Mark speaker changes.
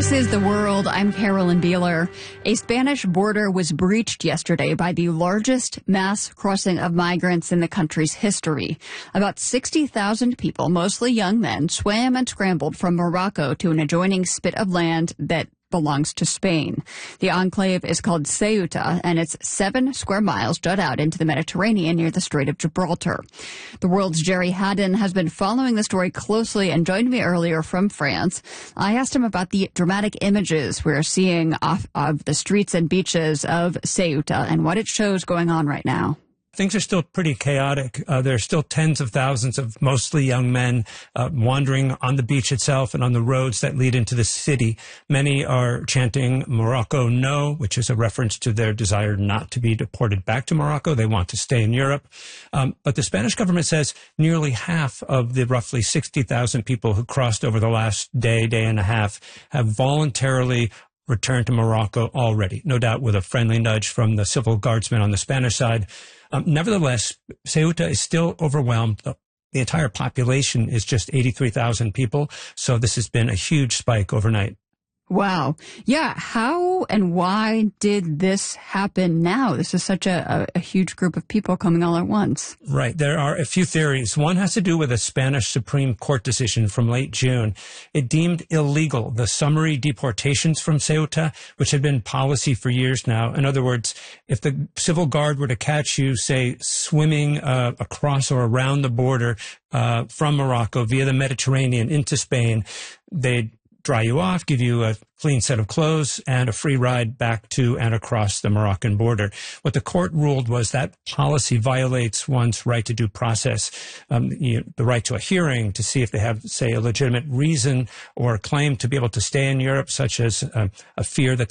Speaker 1: This is The World. I'm Carolyn Beeler. A Spanish border was breached yesterday by the largest mass crossing of migrants in the country's history. About 60,000 people, mostly young men, swam and scrambled from Morocco to an adjoining spit of land that belongs to Spain. The enclave is called Ceuta, and it's 7 square miles jut out into the Mediterranean near the Strait of Gibraltar. The World's Jerry Haddon has been following the story closely and joined me earlier from France. I asked him about the dramatic images we're seeing off of the streets and beaches of Ceuta and what it shows going on right now.
Speaker 2: Things are still pretty chaotic. There are still tens of thousands of mostly young men wandering on the beach itself and on the roads that lead into the city. Many are chanting Morocco no, which is a reference to their desire not to be deported back to Morocco. They want to stay in Europe. But the Spanish government says nearly half of the roughly 60,000 people who crossed over the last day and a half have voluntarily returned to Morocco already, no doubt with a friendly nudge from the civil guardsmen on the Spanish side. Nevertheless, Ceuta is still overwhelmed. The entire population is just 83,000 people, so this has been a huge spike overnight.
Speaker 1: Wow. Yeah. How and why did this happen now? This is such a huge group of people coming all at once.
Speaker 2: Right. There are a few theories. One has to do with a Spanish Supreme Court decision from late June. It deemed illegal the summary deportations from Ceuta, which had been policy for years now. In other words, if the civil guard were to catch you, say, swimming across or around the border from Morocco via the Mediterranean into Spain, they'd dry you off, give you a clean set of clothes, and a free ride back to and across the Moroccan border. What the court ruled was that policy violates one's right to due process, the right to a hearing to see if they have, say, a legitimate reason or claim to be able to stay in Europe, such as a fear that